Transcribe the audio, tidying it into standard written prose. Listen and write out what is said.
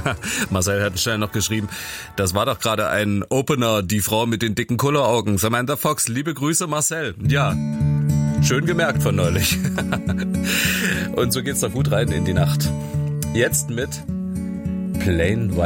Marcel hat schnell noch geschrieben, das war doch gerade ein Opener, die Frau mit den dicken Kulleraugen. Samantha Fox, liebe Grüße Marcel. Ja, schön gemerkt von neulich. Und so geht's doch gut rein in die Nacht. Jetzt mit Plain White.